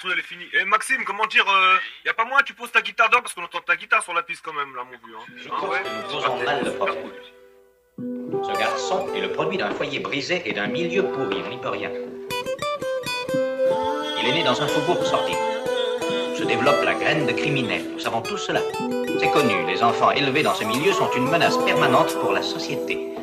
l'instru elle est finie. Eh Maxime, comment dire, y a pas moyen tu poses ta guitare dehors parce qu'on entend ta guitare sur la piste quand même là mon vieux. Hein. Je crois que nous posons mal le problème. Ce garçon est le produit d'un foyer brisé et d'un milieu pourri, on n'y peut rien. Il est né dans un faubourg sordide. Se développe la graine de criminel, nous savons tout cela. C'est connu, les enfants élevés dans ce milieu sont une menace permanente pour la société.